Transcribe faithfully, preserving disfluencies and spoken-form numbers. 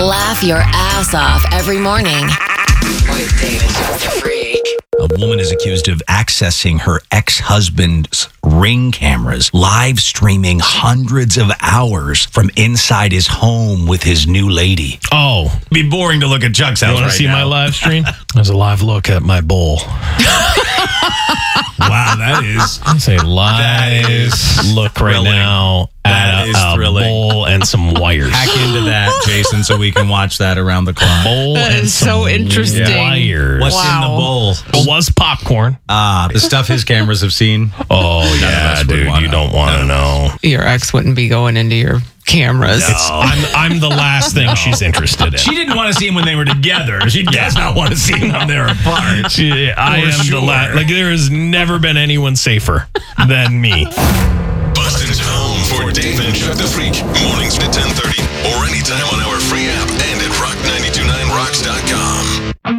Laugh your ass off every morning with Dave and Chuck the Freak. A woman is accused of accessing her ex-husband's Ring cameras, live streaming hundreds of hours from inside his home with his new lady. Oh. It'd be boring to look at Chuck's You house want right to see now. my live stream? There's a live look at my bowl. Wow, that is... It's a live That is look right thrilling. now That at is a, a thrilling. bowl and some wires. Hack into that, Jason, so we can watch that around the clock. Bowl That and is some so interesting. wires. What's in the Wow. bowl? It was popcorn. Ah, the stuff his cameras have seen. Oh, None of yeah, us would dude. wanna You don't want to know. Your ex wouldn't be going into your cameras. I'm, I'm the last thing she's interested in. She didn't want to see him when they were together. She does not want to see him when they're apart. She, I For am sure. the last. Like, there has never been anyone safer than me. Boston's home for Dave and Chuck the Freak. Mornings at ten thirty.